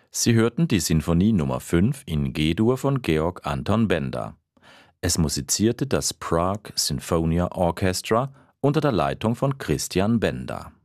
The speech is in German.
Sie hörten die Sinfonie Nummer 5 in G-Dur von Georg Anton Benda. Es musizierte das Prague Sinfonia Orchestra unter der Leitung von Christian Benda.